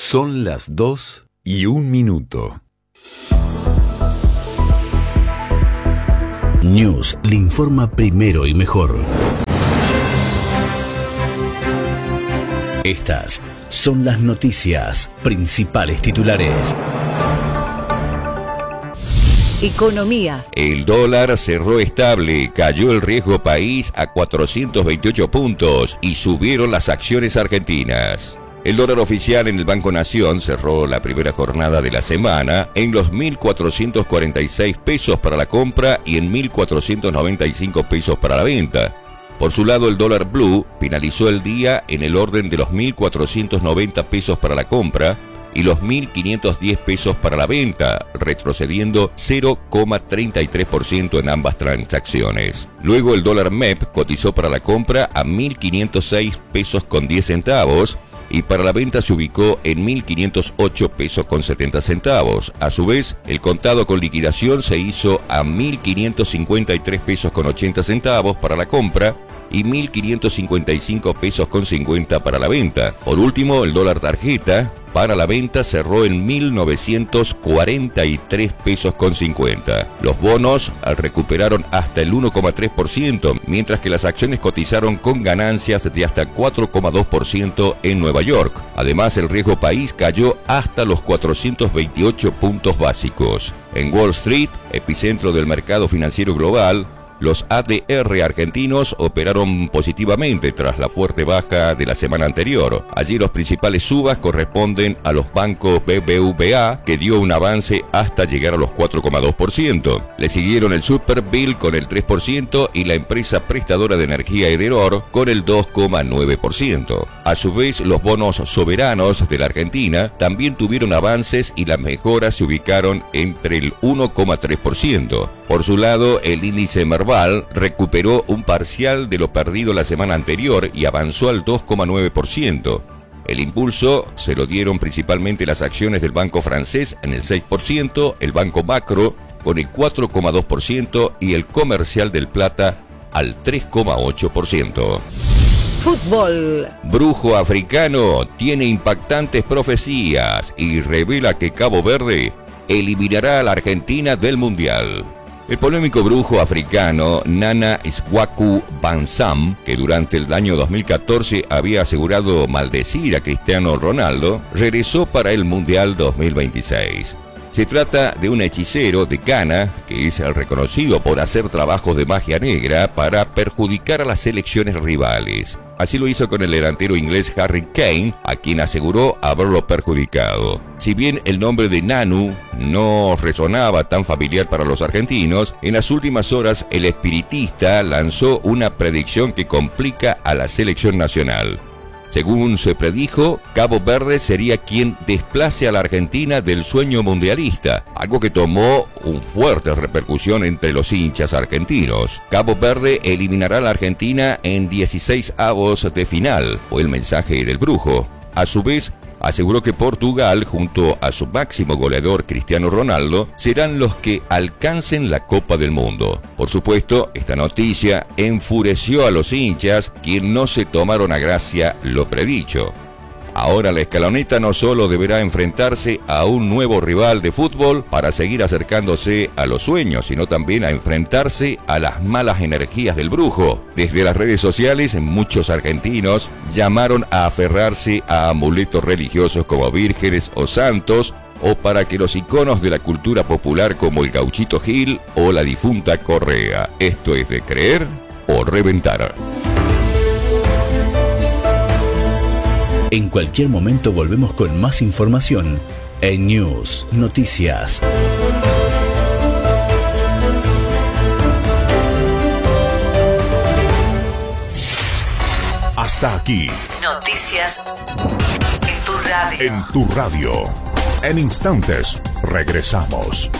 Son las 2:01. News le informa primero y mejor. Estas son las noticias, principales titulares. Economía. El dólar cerró estable, cayó el riesgo país a 428 puntos y subieron las acciones argentinas. El dólar oficial en el Banco Nación cerró la primera jornada de la semana en los 1.446 pesos para la compra y en 1.495 pesos para la venta. Por su lado, el dólar blue finalizó el día en el orden de los 1.490 pesos para la compra y los 1.510 pesos para la venta, retrocediendo 0,33% en ambas transacciones. Luego el dólar MEP cotizó para la compra a 1.506 pesos con 10 centavos y para la venta se ubicó en 1.508 pesos con 70 centavos. A su vez, el contado con liquidación se hizo a 1.553 pesos con 80 centavos para la compra y 1.555 pesos con 50 para la venta. Por último, el dólar tarjeta para la venta cerró en 1.943 pesos con 50. Los bonos recuperaron hasta el 1,3%, mientras que las acciones cotizaron con ganancias de hasta 4,2% en Nueva York. Además, el riesgo país cayó hasta los 428 puntos básicos. En Wall Street, epicentro del mercado financiero global, los ADR argentinos operaron positivamente tras la fuerte baja de la semana anterior. Allí los principales subas corresponden a los bancos BBVA, que dio un avance hasta llegar a los 4,2%. Le siguieron el Superbill con el 3% y la empresa prestadora de energía Edenor con el 2,9%. A su vez, los bonos soberanos de la Argentina también tuvieron avances y las mejoras se ubicaron entre el 1,3%. Por su lado, el índice Merval recuperó un parcial de lo perdido la semana anterior y avanzó al 2,9%. El impulso se lo dieron principalmente las acciones del banco francés en el 6%, el banco Macro con el 4,2% y el comercial del Plata al 3,8%. Fútbol. Brujo africano tiene impactantes profecías y revela que Cabo Verde eliminará a la Argentina del Mundial. El polémico brujo africano Nana Iswaku Bansam, que durante el año 2014 había asegurado maldecir a Cristiano Ronaldo, regresó para el Mundial 2026. Se trata de un hechicero de Ghana que es reconocido por hacer trabajos de magia negra para perjudicar a las selecciones rivales. Así lo hizo con el delantero inglés Harry Kane, a quien aseguró haberlo perjudicado. Si bien el nombre de Nanu no resonaba tan familiar para los argentinos, en las últimas horas el espiritista lanzó una predicción que complica a la selección nacional. Según se predijo, Cabo Verde sería quien desplace a la Argentina del sueño mundialista, algo que tomó una fuerte repercusión entre los hinchas argentinos. Cabo Verde eliminará a la Argentina en 16avos de final, fue el mensaje del brujo. A su vez, aseguró que Portugal, junto a su máximo goleador Cristiano Ronaldo, serán los que alcancen la Copa del Mundo. Por supuesto, esta noticia enfureció a los hinchas, quienes no se tomaron a gracia lo predicho. Ahora la escaloneta no solo deberá enfrentarse a un nuevo rival de fútbol para seguir acercándose a los sueños, sino también a enfrentarse a las malas energías del brujo. Desde las redes sociales, muchos argentinos llamaron a aferrarse a amuletos religiosos como vírgenes o santos, o para que los iconos de la cultura popular como el Gauchito Gil o la difunta Correa. Esto es de creer o reventar. En cualquier momento volvemos con más información en News Noticias. Hasta aquí. Noticias en tu radio. En tu radio. En instantes regresamos.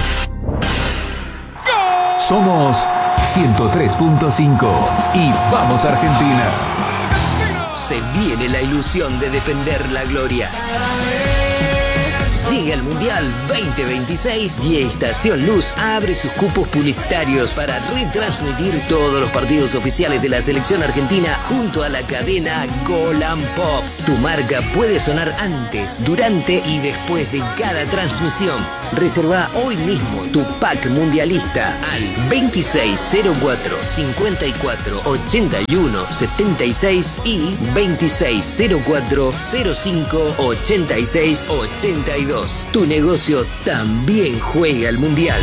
Somos 103.5 y vamos Argentina. Se viene la ilusión de defender la gloria. Llega el Mundial 2026 y Estación Luz abre sus cupos publicitarios para retransmitir todos los partidos oficiales de la selección argentina junto a la cadena Golan Pop. Tu marca puede sonar antes, durante y después de cada transmisión. Reserva hoy mismo tu pack mundialista al 2604 54 81 76 y 2604 05 86 82. Tu negocio también juega al Mundial.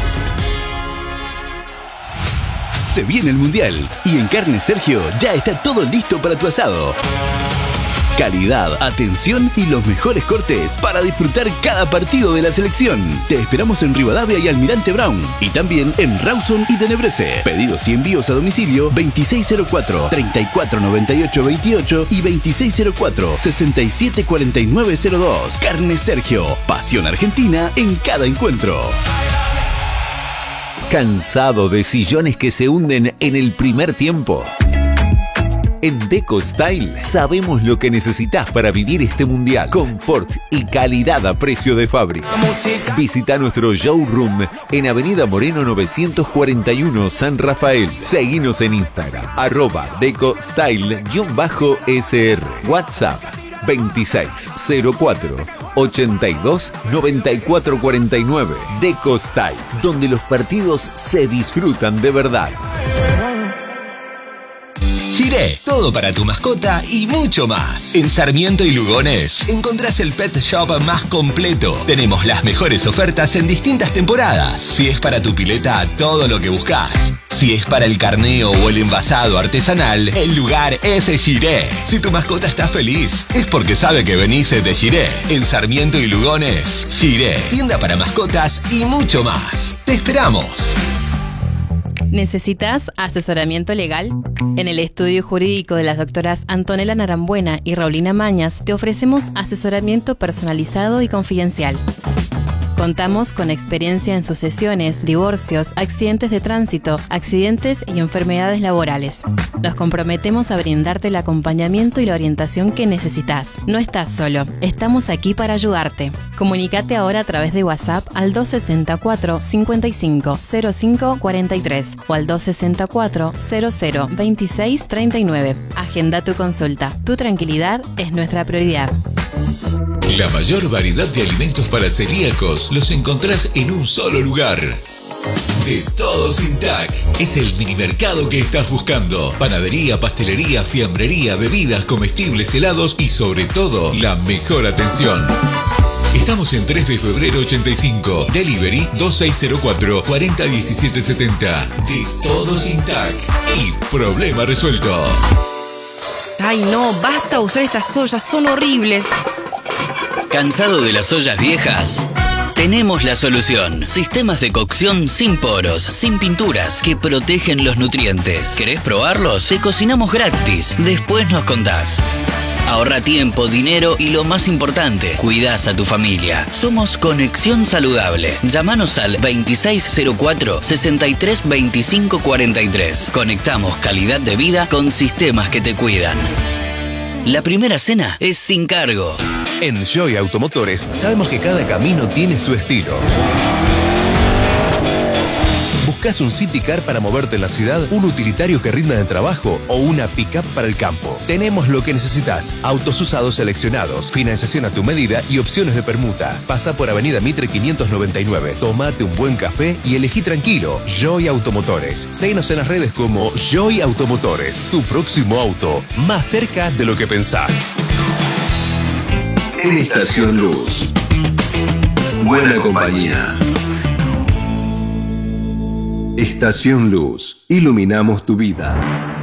Se viene el Mundial y en Carne Sergio ya está todo listo para tu asado. Calidad, atención y los mejores cortes para disfrutar cada partido de la selección. Te esperamos en Rivadavia y Almirante Brown y también en Rawson y Tenebrese. Pedidos y envíos a domicilio 2604 3498 28 y 2604 674902. Carne Sergio, pasión argentina en cada encuentro. ¿Cansado de sillones que se hunden en el primer tiempo? En Deco Style sabemos lo que necesitas para vivir este mundial. Confort y calidad a precio de fábrica. Visita nuestro showroom en Avenida Moreno 941 San Rafael. Seguinos en Instagram @DecoStyle_SR. WhatsApp 2604 82 94 49. Deco Style, donde los partidos se disfrutan de verdad. Shiré, todo para tu mascota y mucho más. En Sarmiento y Lugones encontrás el pet shop más completo. Tenemos las mejores ofertas en distintas temporadas. Si es para tu pileta, todo lo que buscas. Si es para el carneo o el envasado artesanal, el lugar es Shiré. Si tu mascota está feliz, es porque sabe que venís de Shiré. En Sarmiento y Lugones, Shiré, tienda para mascotas y mucho más. ¡Te esperamos! ¿Necesitas asesoramiento legal? En el estudio jurídico de las doctoras Antonella Narambuena y Raulina Mañas te ofrecemos asesoramiento personalizado y confidencial. Contamos con experiencia en sucesiones, divorcios, accidentes de tránsito, accidentes y enfermedades laborales. Nos comprometemos a brindarte el acompañamiento y la orientación que necesitas. No estás solo, estamos aquí para ayudarte. Comunícate ahora a través de WhatsApp al 264 55 05 43 o al 264 00 26 39. Agenda tu consulta. Tu tranquilidad es nuestra prioridad. La mayor variedad de alimentos para celíacos los encontrás en un solo lugar. De Todo Sin Tac. Es el minimercado que estás buscando. Panadería, pastelería, fiambrería, bebidas, comestibles, helados y sobre todo, la mejor atención. Estamos en 3 de febrero 85. Delivery 2604 401770. De Todo Sin Tac. Y problema resuelto. Ay no, basta usar estas ollas, son horribles. ¿Cansado de las ollas viejas? Tenemos la solución. Sistemas de cocción sin poros, sin pinturas, que protegen los nutrientes. ¿Querés probarlos? Te cocinamos gratis. Después nos contás. Ahorra tiempo, dinero y lo más importante, cuidás a tu familia. Somos Conexión Saludable. Llámanos al 2604 63 25 43. Conectamos calidad de vida con sistemas que te cuidan. La primera cena es sin cargo. En Joy Automotores sabemos que cada camino tiene su estilo. ¿Buscas un City Car para moverte en la ciudad, un utilitario que rinda en el trabajo o una pick-up para el campo? Tenemos lo que necesitas. Autos usados seleccionados, financiación a tu medida y opciones de permuta. Pasa por Avenida Mitre 599. Tómate un buen café y elegí tranquilo. Joy Automotores. Síguenos en las redes como Joy Automotores. Tu próximo auto, más cerca de lo que pensás. En Estación Luz. Buena compañía. Estación Luz. Iluminamos tu vida.